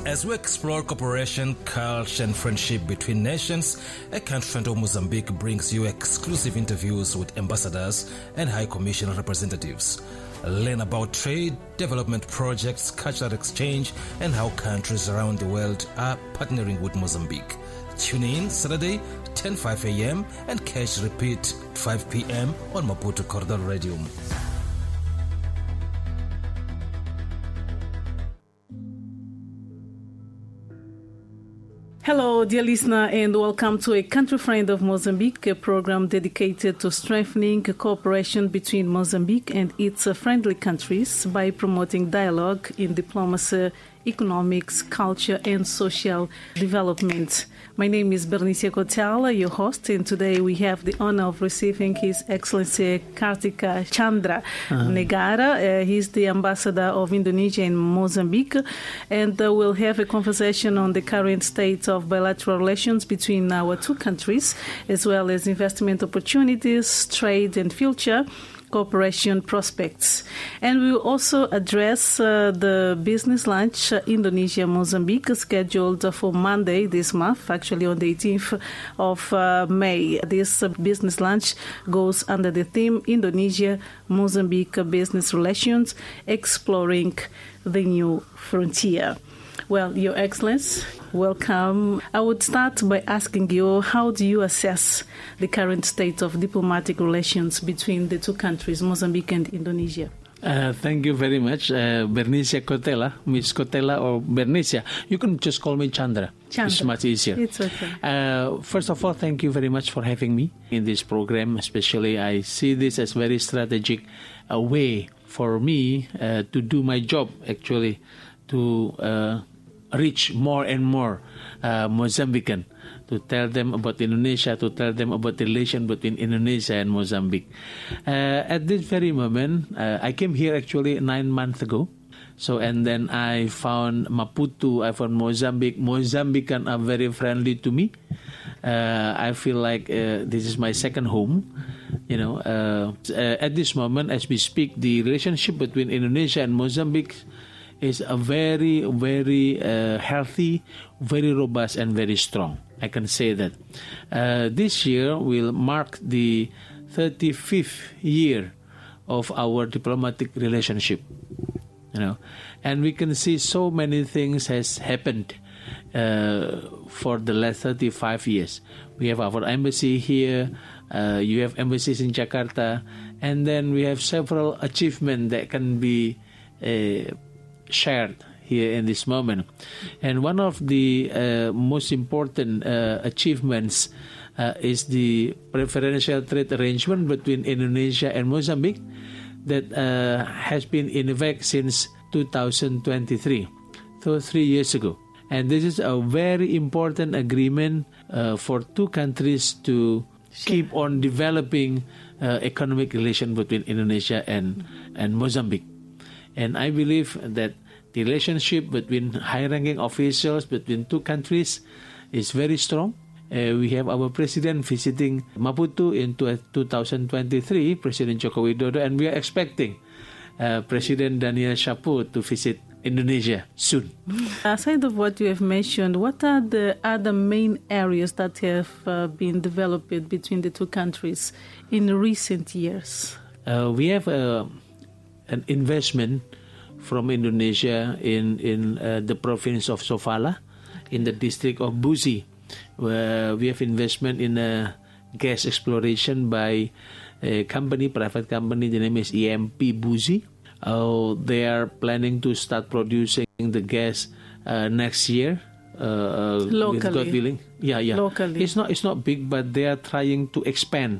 As we explore cooperation, culture, and friendship between nations, A Country Friend of Mozambique brings you exclusive interviews with ambassadors and High Commission representatives. Learn about trade, development projects, cultural exchange, and how countries around the world are partnering with Mozambique. Tune in Saturday, 10:05 a.m. and catch repeat 5 p.m. on Maputo Corridor Radio. Hello, dear listener, and welcome to A Country Friend of Mozambique, a program dedicated to strengthening cooperation between Mozambique and its friendly countries by promoting dialogue in diplomacy, economics, culture, and social development. My name is Bernicia Kotala, your host, and today we have the honor of receiving His Excellency Kartika Chandra Negara. He's the ambassador of Indonesia in Mozambique, and we'll have a conversation on the current state of bilateral relations between our two countries, as well as investment opportunities, trade, and future cooperation prospects. And we will also address the business lunch Indonesia-Mozambique scheduled for Monday this month, actually on the 18th of May. This business lunch goes under the theme Indonesia-Mozambique Business Relations, Exploring the New Frontier. Well, Your Excellency, welcome. I would start by asking you, how do you assess the current state of diplomatic relations between the two countries, Mozambique and Indonesia? Thank you very much, Bernicia Kotela, Miss Kotela or Bernicia. You can just call me Chandra. It's much easier. It's okay. First of all, thank you very much for having me in this program. Especially, I see this as very strategic way for me to do my job, actually, to reach more and more Mozambican, to tell them about Indonesia, to tell them about the relation between Indonesia and Mozambique. At this very moment, I came here actually 9 months ago. So, and then I found Maputo, I found Mozambique. Mozambican are very friendly to me. I feel like this is my second home. You know, at this moment, as we speak, the relationship between Indonesia and Mozambique is a very, very healthy, very robust, and very strong. I can say that. This year will mark the 35th year of our diplomatic relationship. You know, and we can see so many things has happened for the last 35 years. We have our embassy here. You have embassies in Jakarta, and then we have several achievements that can be shared here in this moment. And one of the most important achievements is the preferential trade arrangement between Indonesia and Mozambique that has been in effect since 2023, so 3 years ago. And this is a very important agreement for two countries to keep on developing economic relation between Indonesia and Mozambique. And I believe that the relationship between high-ranking officials between two countries is very strong. We have our president visiting Maputo in 2023, President Joko Widodo, and we are expecting President Daniel Shapo to visit Indonesia soon. Aside of what you have mentioned, what are the other main areas that have been developed between the two countries in recent years? We have an investment from Indonesia in the province of Sofala, in the district of Buzi, where we have investment in gas exploration by a company, private company. The name is EMP Buzi. They are planning to start producing the gas next year. Locally. With God willing. Yeah. Locally. It's not big, but they are trying to expand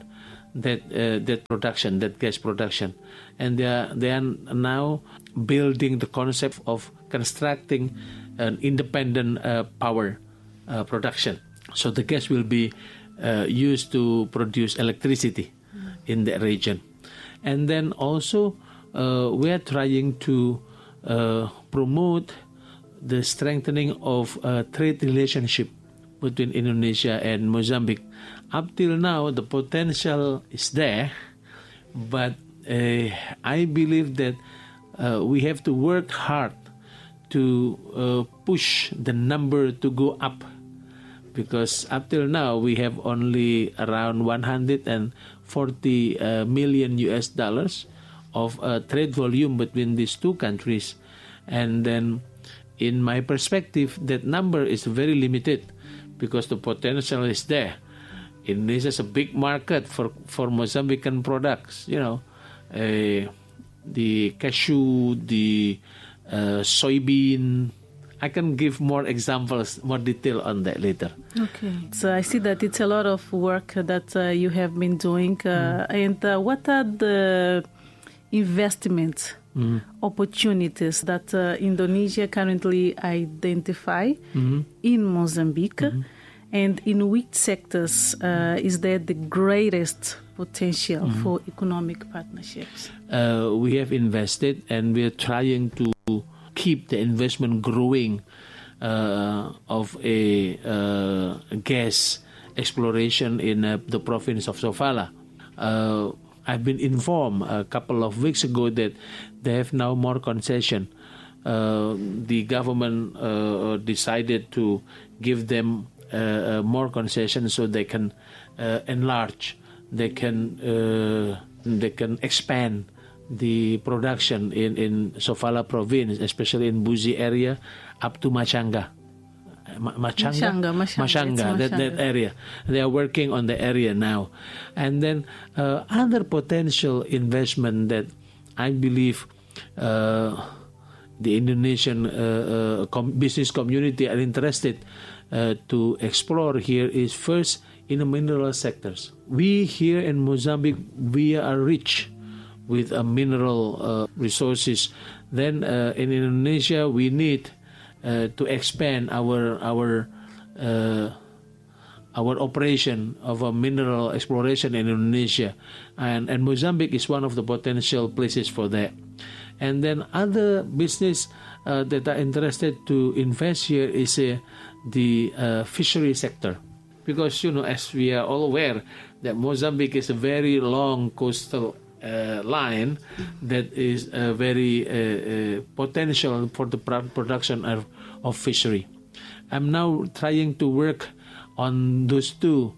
that production, that gas production, and they are now building the concept of constructing an independent power production. So the gas will be used to produce electricity in the region. And then also we are trying to promote the strengthening of trade relationship between Indonesia and Mozambique. Up till now, the potential is there, but I believe that we have to work hard to push the number to go up, because up till now we have only around 140 million US dollars of trade volume between these two countries. And then in my perspective, that number is very limited because the potential is there. Indonesia is a big market for Mozambican products, the cashew, the soybean. I can give more examples, more detail on that later. Okay. So I see that it's a lot of work that you have been doing. And what are the investment opportunities that Indonesia currently identify in Mozambique? And in which sectors is there the greatest potential for economic partnerships? We have invested, and we are trying to keep the investment growing of a gas exploration in the province of Sofala. I've been informed a couple of weeks ago that they have now more concession. The government decided to give them more concession so they can enlarge, they can expand the production in Sofala province, especially in Buzi area, up to Machanga. Machanga, that area. They are working on the area now. And then other potential investment that I believe the Indonesian business community are interested to explore here is first in the mineral sectors. We here in Mozambique, we are rich with mineral resources. Then in Indonesia, we need to expand our operation of a mineral exploration in Indonesia, and Mozambique is one of the potential places for that. And then other business that are interested to invest here is the fishery sector, because as we are all aware that Mozambique is a very long coastal line that is very potential for the production of fishery. I'm now trying to work on those two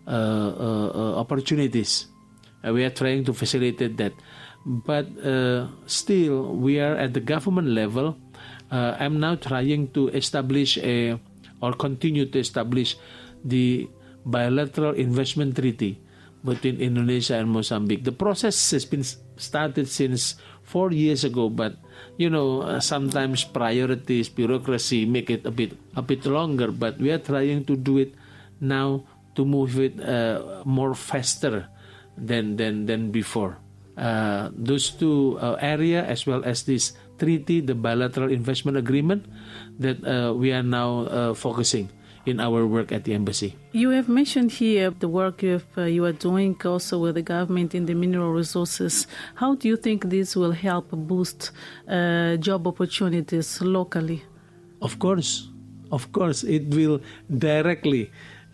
opportunities. We are trying to facilitate that. But still, we are at the government level. I'm now trying to establish or continue to establish the bilateral investment treaty between Indonesia and Mozambique. The process has been started since 4 years ago, but sometimes priorities, bureaucracy make it a bit longer. But we are trying to do it now to move it more faster than before. Those two area, as well as this treaty, the bilateral investment agreement, that we are now focusing in our work at the embassy. You have mentioned here the work you are doing also with the government in the mineral resources. How do you think this will help boost job opportunities locally? Of course, it will directly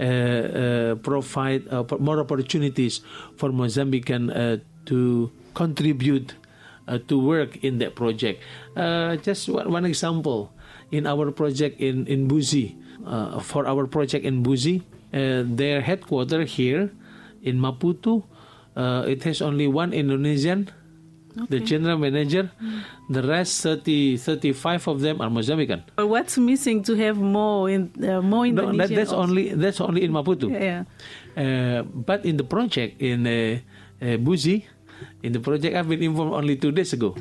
provide more opportunities for Mozambican to contribute to work in that project. Just one example, in our project in Buzi, for our project in Buzi, their headquarters here in Maputo, it has only one Indonesian, the general manager. The rest, 35 of them are Mozambican. What's missing to have more Indonesian? No, that's only in Maputo. Yeah. But in the project in Buzi, in the project I've been informed only 2 days ago,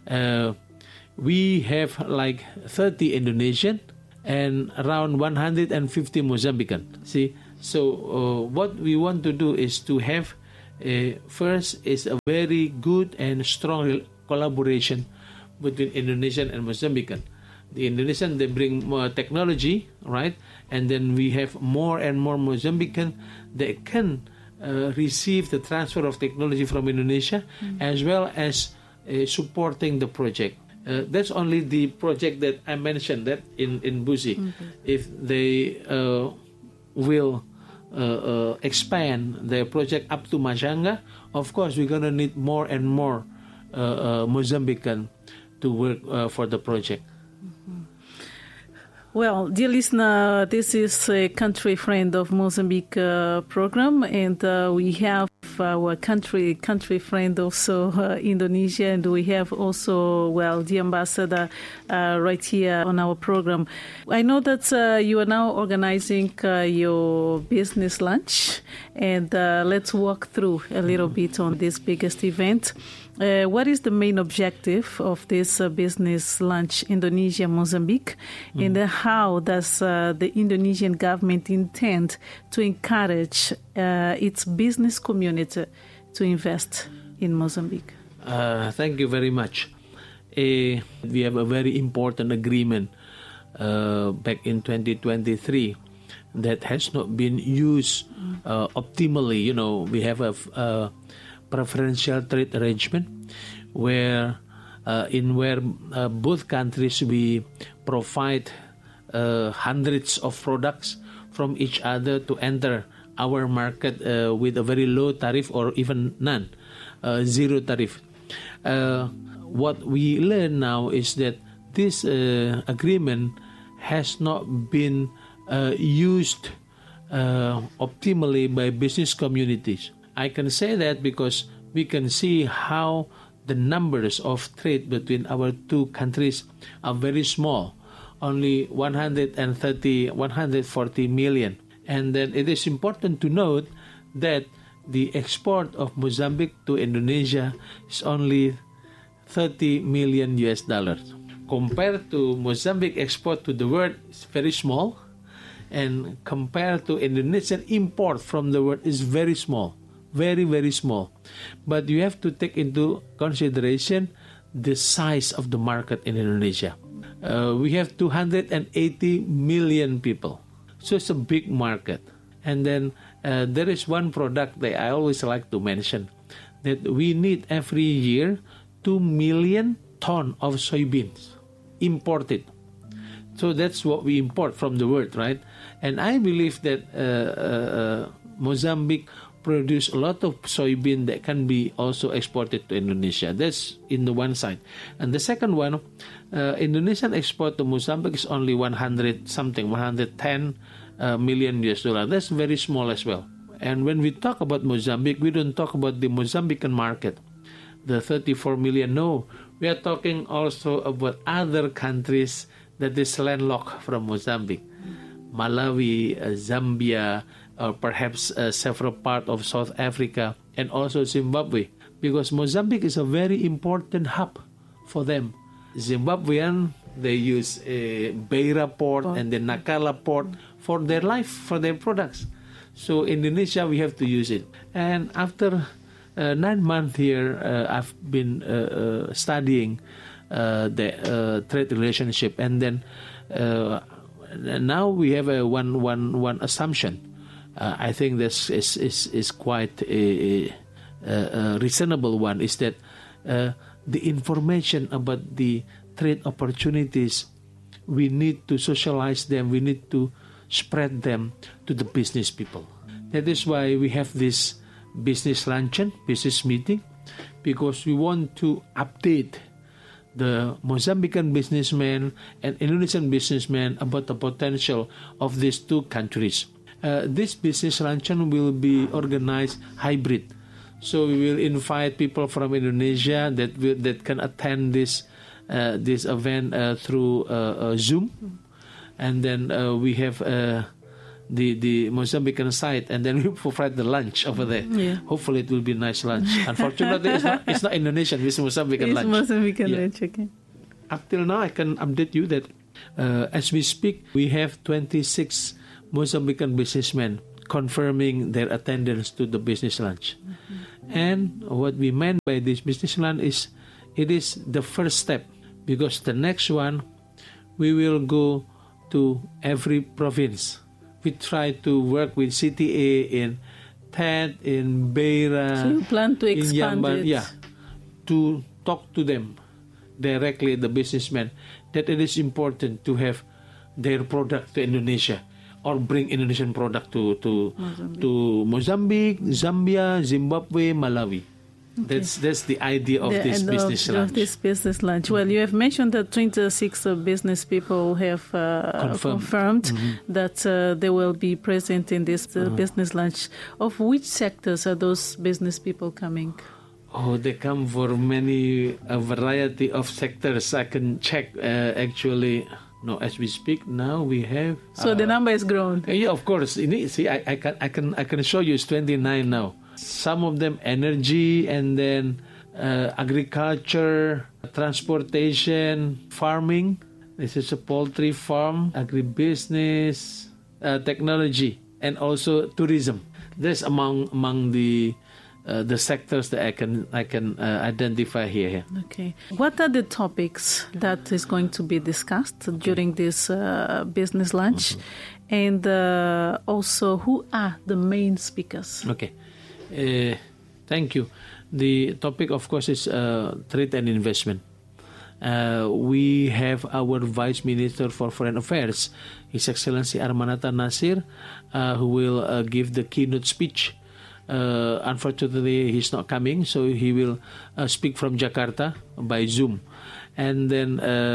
we have like 30 Indonesian and around 150 Mozambican. See, so what we want to do is to have first is a very good and strong collaboration between Indonesian and Mozambican. The Indonesian, they bring more technology, right? And then we have more and more Mozambican that can receive the transfer of technology from Indonesia, as well as supporting the project. That's only the project that I mentioned, that in Buzi. If they will expand their project up to Machanga, of course we're going to need more and more Mozambican to work for the project. Well, dear listener, this is a Country Friend of Mozambique program, and we have our country friend also, Indonesia, and we have also, the ambassador right here on our program. I know that you are now organizing your business lunch, and let's walk through a little bit on this biggest event. What is the main objective of this business lunch Indonesia-Mozambique, and how does the Indonesian government intend to encourage its business community to invest in Mozambique? Thank you very much. We have a very important agreement back in 2023 that has not been used optimally. You know, we have a preferential trade arrangement where both countries we provide hundreds of products from each other to enter our market with a very low tariff or even none, zero tariff. What we learn now is that this agreement has not been used optimally by business communities. I can say that because we can see how the numbers of trade between our two countries are very small, only 140 million. And then it is important to note that the export of Mozambique to Indonesia is only $30 million. Compared to Mozambique export to the world, it's very small. And compared to Indonesian import from the world, is very small. Very, very small. But you have to take into consideration the size of the market in Indonesia. We have 280 million people. So it's a big market. And then there is one product that I always like to mention, that we need every year 2 million tons of soybeans imported. So that's what we import from the world, right? And I believe that Mozambique produce a lot of soybean that can be also exported to Indonesia. That's in the one side. And the second one, Indonesian export to Mozambique is only 110 million US dollar. That's very small as well. And when we talk about Mozambique, we don't talk about the Mozambican market, the 34 million. No, we are talking also about other countries that is landlocked from Mozambique. Malawi, Zambia, or perhaps several parts of South Africa, and also Zimbabwe, because Mozambique is a very important hub for them. Zimbabwean, they use Beira port and the Nacala port for their products. So Indonesia, we have to use it. And after 9 months here, I've been studying the trade relationship, and then now we have one assumption. I think this is quite a reasonable one, is that the information about the trade opportunities, we need to socialize them, we need to spread them to the business people. That is why we have this business luncheon, business meeting, because we want to update the Mozambican businessmen and Indonesian businessmen about the potential of these two countries. This business luncheon will be organized hybrid. So we will invite people from Indonesia that can attend this event through Zoom, and then we have the Mozambican side, and then we provide the lunch over there. Yeah. Hopefully it will be a nice lunch. Unfortunately, it's not Indonesian, it's Mozambican lunch. It's Mozambican lunch, okay. Up till now, I can update you that as we speak, we have 26 Mozambican businessmen confirming their attendance to the business lunch. Mm-hmm. And what we meant by this business lunch is, it is the first step, because the next one, we will go to every province. We try to work with CTA in Tet, in Beira. So you plan to expand it? Yeah, to talk to them directly, the businessmen, that it is important to have their product to Indonesia, or bring Indonesian product to Mozambique, Zambia, Zimbabwe, Malawi. Okay. That's the idea of this business lunch. Of this business lunch. Well, you have mentioned that 26 business people have confirmed that they will be present in this business lunch. Of which sectors are those business people coming? Oh, they come for a variety of sectors. I can check actually. No, as we speak now, we have. So the number has grown. Yeah, of course. See, I can show you. It's 29 now. Some of them energy, and then agriculture, transportation, farming. This is a poultry farm, agribusiness, technology, and also tourism. That's among the sectors that I can identify here. Okay. What are the topics that is going to be discussed during this business lunch, and also who are the main speakers? Okay. Thank you. The topic, of course, is trade and investment. We have our Vice Minister for Foreign Affairs, His Excellency Armanata Nasir, who will give the keynote speech. Unfortunately, he's not coming, so he will speak from Jakarta by Zoom. And then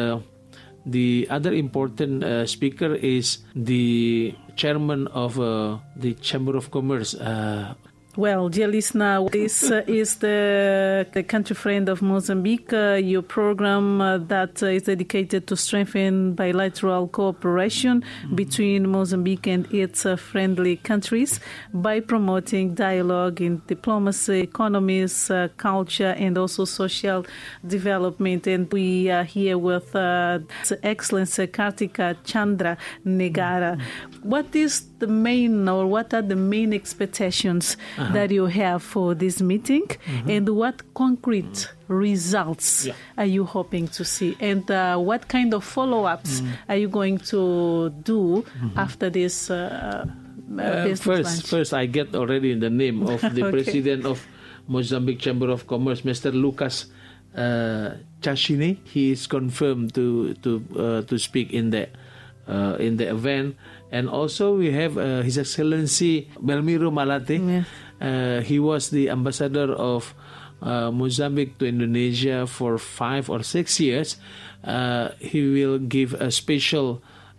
the other important speaker is the chairman of the Chamber of Commerce. Well, dear listener, this is the Country Friend of Mozambique, your program that is dedicated to strengthen bilateral cooperation between Mozambique and its friendly countries by promoting dialogue in diplomacy, economies, culture, and also social development. And we are here with Excellency Kartika Chandra Negara. What is the main, or what are the main expectations that you have for this meeting, and what concrete results are you hoping to see, and what kind of follow-ups are you going to do after this business lunch? First, I get already the name of the president of Mozambique Chamber of Commerce, Mr. Lucas Chashine. He is confirmed to speak in the event. And also we have His Excellency Belmiro Malate. Yes. He was the ambassador of Mozambique to Indonesia for 5 or 6 years. He will give a special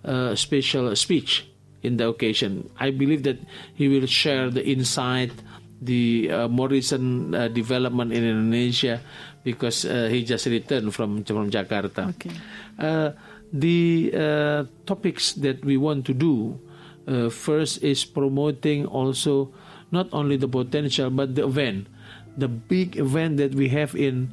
speech in the occasion. I believe that he will share the insight, the more recent development in Indonesia, because he just returned from Jakarta. Okay. The topics that we want to do first is promoting also not only the potential but the event, the big event that we have in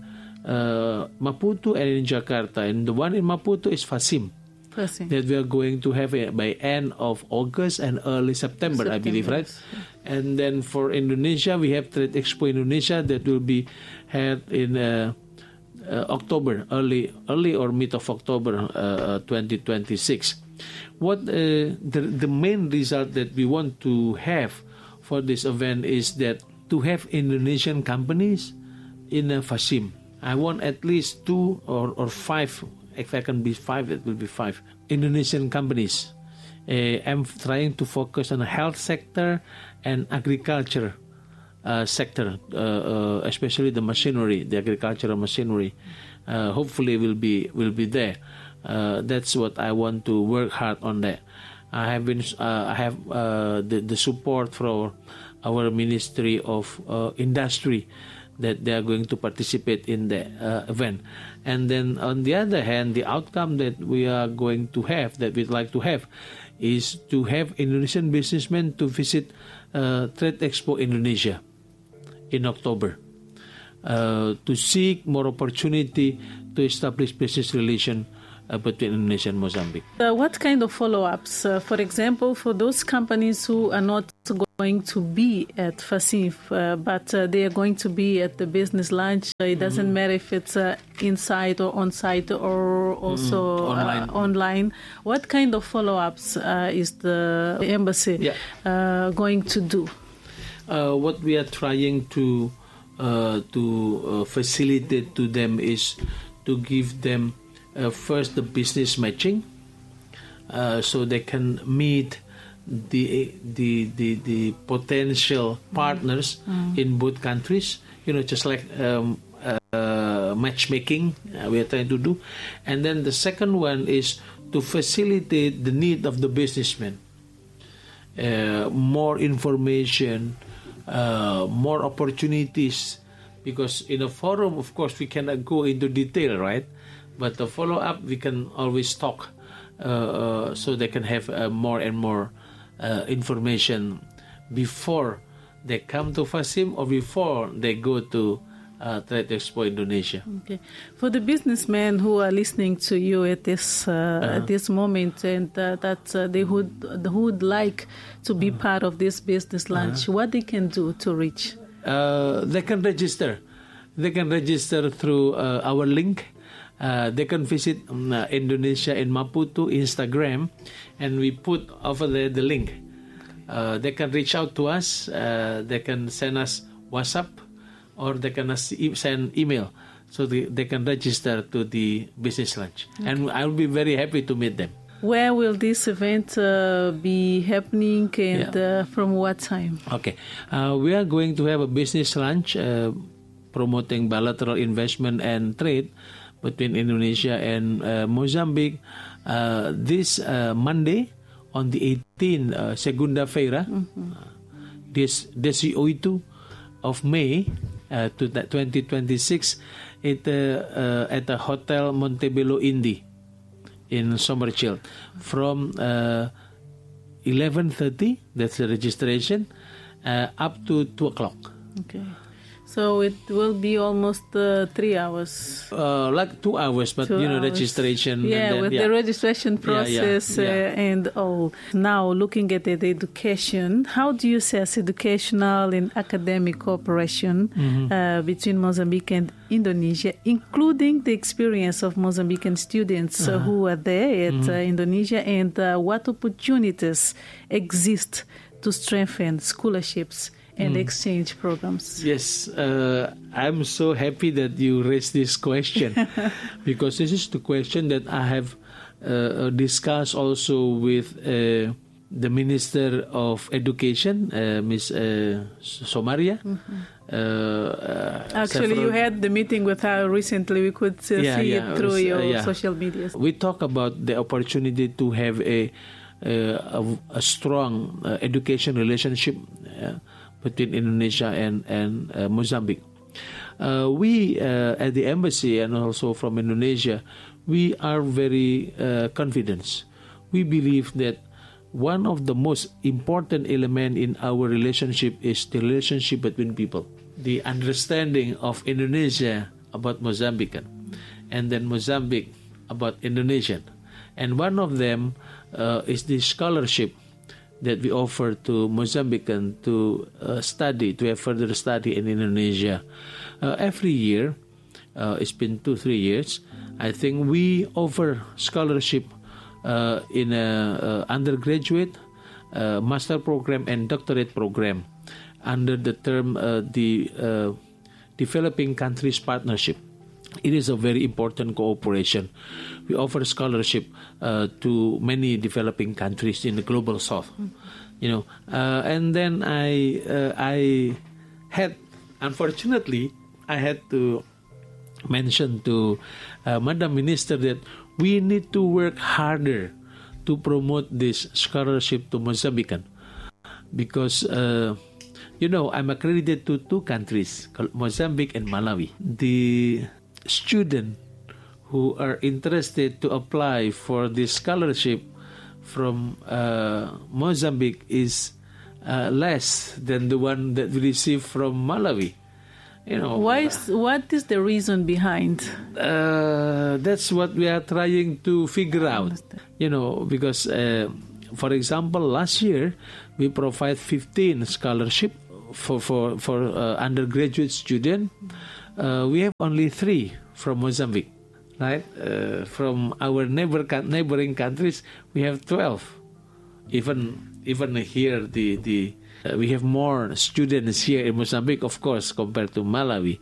Maputo and in Jakarta. And the one in Maputo is FASIM, that we are going to have it by end of August and early September, I believe, right? Yes. And then for Indonesia, we have Trade Expo Indonesia that will be held in October, early or mid of October 2026. What the main result that we want to have for this event is that to have Indonesian companies in FASIM. I want at least 2 or 5. If I can be 5, it will be 5 Indonesian companies. I'm trying to focus on the health sector and agriculture sector, especially the machinery, the agricultural machinery. Hopefully will be there. That's what I want to work hard on. That I have the support from our Ministry of Industry, that they are going to participate in the event. And then on the other hand, the outcome that we are going to have, that we'd like to have, is to have Indonesian businessmen to visit Trade Expo Indonesia in October, to seek more opportunity to establish business relation between Indonesia and Mozambique. What kind of follow-ups? For example, for those companies who are not going to be at FASIM, but they are going to be at the business lunch, it doesn't matter if it's inside or on-site or also online. What kind of follow-ups is the embassy going to do? What we are trying to facilitate to them is to give them first the business matching, so they can meet the potential partners in both countries, just like matchmaking we are trying to do. And then the second one is to facilitate the need of the businessman. More information, more opportunities, because in a forum, of course, we cannot go into detail, right? But the follow-up, we can always talk so they can have more and more information before they come to FASIM or before they go to Trade Expo Indonesia. Okay. For the businessmen who are listening to you at this moment and that they would like to be part of this business lunch, what they can do to reach? They can register. They can register through our link. They can visit Indonesia in Maputo Instagram, and we put over there the link. They can reach out to us. They can send us WhatsApp, or they can send email, so they can register to the business lunch. Okay. And I'll be very happy to meet them. Where will this event be happening, and from what time? Okay. We are going to have a business lunch promoting bilateral investment and trade between Indonesia and Mozambique this Monday on the 18th, Segunda-feira, this 18 of May to 2026 at the Hotel Montebello Indi in Somerchill from 11:30, that's the registration, up to 2 o'clock. Okay. So it will be almost 3 hours. Like 2 hours, but 2 hours. Registration. Yeah, and then, the registration process and all. Now, looking at the education, how do you assess educational and academic cooperation between Mozambique and Indonesia, including the experience of Mozambican students who are there at Indonesia, and what opportunities exist to strengthen scholarships and exchange programs? Yes, I'm so happy that you raised this question because this is the question that I have discussed also with the Minister of Education, Ms. Somaria. Actually, you had the meeting with her recently. We could see it through your social media. We talk about the opportunity to have a strong education relationship between Indonesia and Mozambique. We at the embassy and also from Indonesia, we are very confident. We believe that one of the most important elements in our relationship is the relationship between people. The understanding of Indonesia about Mozambican, and then Mozambique about Indonesian. And one of them is the scholarship that we offer to Mozambican to study, to have further study in Indonesia. Every year, it's been 2-3 years, I think we offer scholarship in a undergraduate, master program, and doctorate program under the term the Developing Countries Partnership. It is a very important cooperation. We offer scholarship to many developing countries in the global south, and then I had, unfortunately, I had to mention to Madam Minister that we need to work harder to promote this scholarship to Mozambican because I'm accredited to 2 countries, Mozambique and Malawi. The student who are interested to apply for this scholarship from Mozambique is less than the one that we receive from Malawi. What is the reason behind? That's what we are trying to figure out. Because for example, last year we provide 15 scholarship for undergraduate student. We have only 3 from Mozambique, right? From our neighboring countries, we have 12. Even here, we have more students here in Mozambique, of course, compared to Malawi.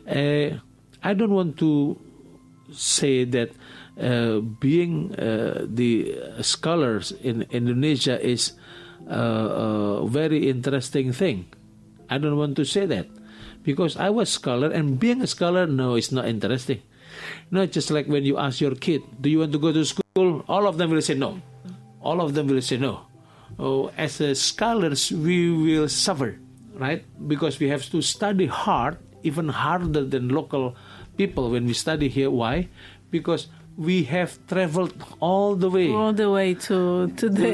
I don't want to say that being the scholars in Indonesia is a very interesting thing. I don't want to say that. because I was scholar, and being a scholar, no, it's not interesting. Just like when you ask your kid, do you want to go to school? All of them will say no. All of them will say no. Oh, as a scholars, we will suffer, right? Because we have to study hard, even harder than local people when we study here. Why? Because we have traveled all the way to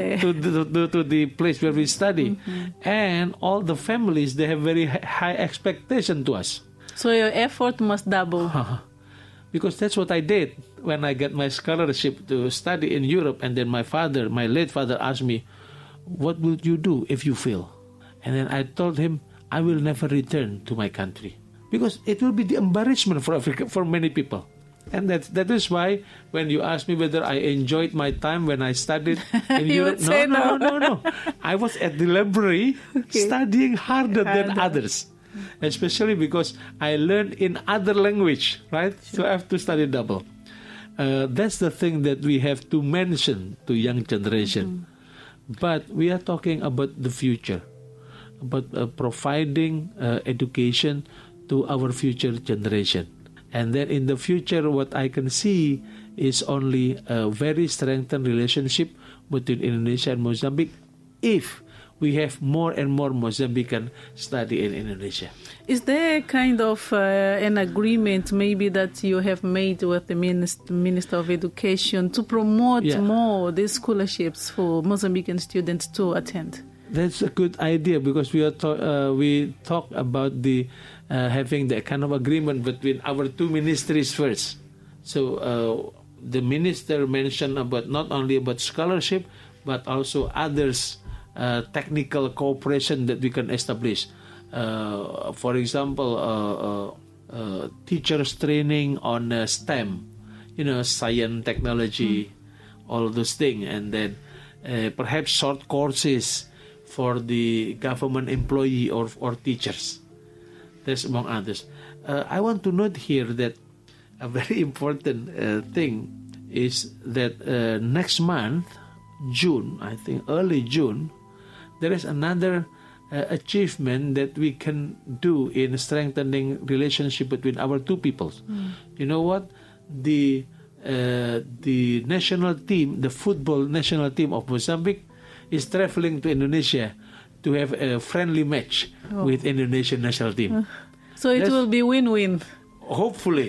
the place where we study, and all the families, they have very high expectation to us. So your effort must double. Because that's what I did when I got my scholarship to study in Europe, and then my late father, asked me, "What will you do if you fail?" And then I told him, "I will never return to my country, because it will be the embarrassment for Africa, for many people." And that is why when you ask me whether I enjoyed my time when I studied in Europe, no. I was at the library studying harder than others, especially because I learned in other language, right? So I have to study double. That's the thing that we have to mention to young generation. But we are talking about the future, about providing education to our future generation. And then in the future, what I can see is only a very strengthened relationship between Indonesia and Mozambique if we have more and more Mozambican study in Indonesia. Is there kind of an agreement maybe that you have made with the Minister of Education to promote more these scholarships for Mozambican students to attend? That's a good idea, because we talk about the having the kind of agreement between our two ministries first. So the minister mentioned about not only about scholarship, but also others technical cooperation that we can establish. For example, teachers training on STEM, science, technology, all those things, and then perhaps short courses for the government employee or teachers. That's among others. I want to note here that a very important thing is that next month, June, I think early June, there is another achievement that we can do in strengthening relationship between our two peoples. You know what? The national team, the football national team of Mozambique, is traveling to Indonesia to have a friendly match with Indonesian national team. So it will be win-win. Hopefully.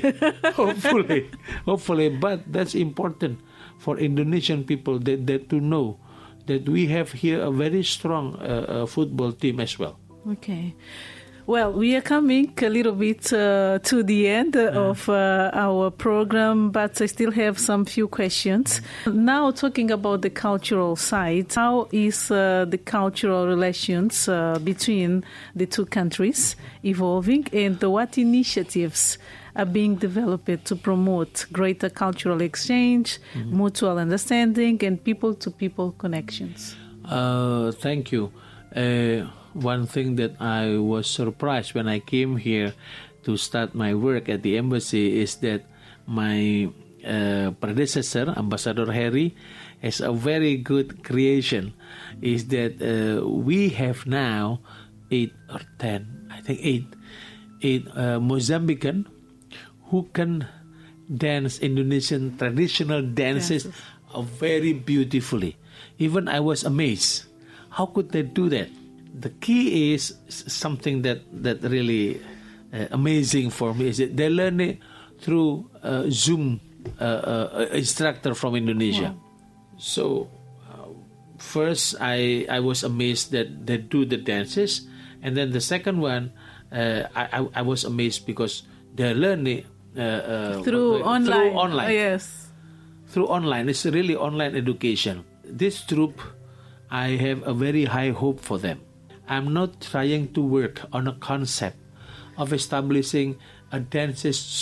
But that's important for Indonesian people that to know that we have here a very strong football team as well. Okay. Well, we are coming a little bit to the end of our program, but I still have some few questions. Now, talking about the cultural side, how is the cultural relations between the two countries evolving, and what initiatives are being developed to promote greater cultural exchange, mutual understanding, and people-to-people connections? Thank you. One thing that I was surprised when I came here to start my work at the embassy is that my predecessor, Ambassador Harry, has a very good creation. Is that we have now 8 or 10, I think 8 Mozambican who can dance Indonesian traditional dances very beautifully. Even I was amazed. How could they do that? The key is something that really amazing for me is that they learn it through Zoom instructor from Indonesia. Wow. So first I was amazed that they do the dances, and then the second one I was amazed because they learn it through online. Yes, through online. It's really online education. This troop, I have a very high hope for them. I'm not trying to work on a concept of establishing a dances